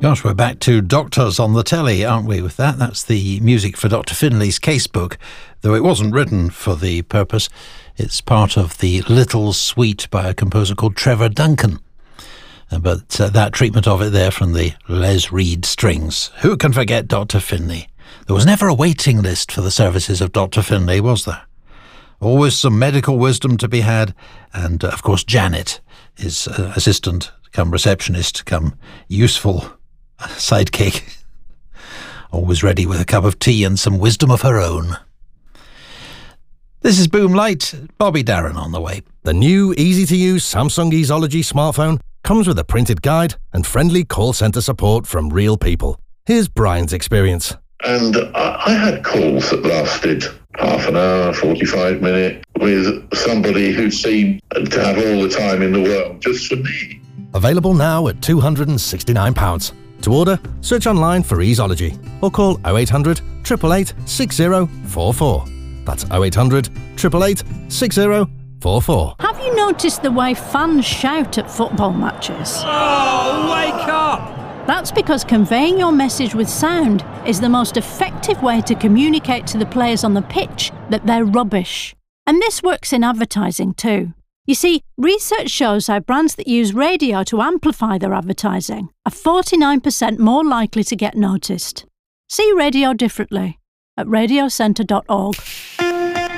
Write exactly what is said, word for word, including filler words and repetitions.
Gosh, we're back to Doctors on the Telly, aren't we, with that? That's the music for Doctor Finlay's casebook, though it wasn't written for the purpose. It's part of the Little Suite by a composer called Trevor Duncan. Uh, but uh, that treatment of it there from the Les Reed strings. Who can forget Doctor Finlay? There was never a waiting list for the services of Doctor Finlay, was there? Always some medical wisdom to be had, and uh, of course Janet, his uh, assistant, come receptionist, come useful sidekick, always ready with a cup of tea and some wisdom of her own. This is Boom Light, Bobby Darin on the way. The new, easy-to-use Samsung Easology smartphone comes with a printed guide and friendly call centre support from real people. Here's Brian's experience. And I, I had calls that lasted half an hour, forty-five minutes, with somebody who seemed to have all the time in the world just for me. Available now at two hundred and sixty-nine pounds. To order, search online for Easology or call oh eight hundred, eight eight eight, six oh four four. That's oh eight hundred, eight eight eight, six oh four four. Have you noticed the way fans shout at football matches? Oh, wake up! That's because conveying your message with sound is the most effective way to communicate to the players on the pitch that they're rubbish. And this works in advertising too. You see, research shows how brands that use radio to amplify their advertising are forty-nine percent more likely to get noticed. See radio differently at radio centre dot org.